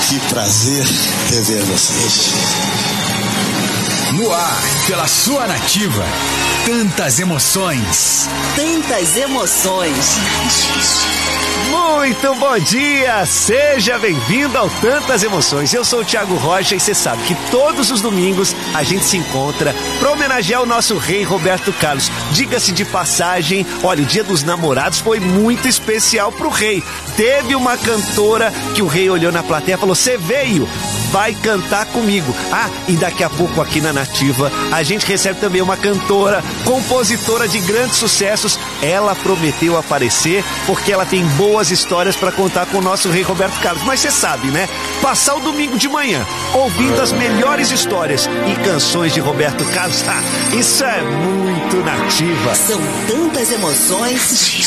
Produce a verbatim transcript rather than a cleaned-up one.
Que prazer rever vocês. No ar, pela sua Nativa. Tantas emoções. Tantas emoções. Muito bom dia! Seja bem-vindo ao Tantas Emoções. Eu sou o Thiago Rocha e você sabe que todos os domingos a gente se encontra para homenagear o nosso rei Roberto Carlos. Diga-se de passagem, olha, o Dia dos Namorados foi muito especial pro rei. Teve uma cantora que o rei olhou na plateia e falou: "Você veio, vai cantar comigo". Ah, e daqui a pouco aqui na Nativa a gente recebe também uma cantora, compositora de grandes sucessos. Ela prometeu aparecer porque ela tem boas histórias para contar com o nosso rei Roberto Carlos. Mas você sabe, né? Passar o domingo de manhã ouvindo as melhores histórias e canções de Roberto Carlos, ah, isso é muito Nativa. São tantas emoções.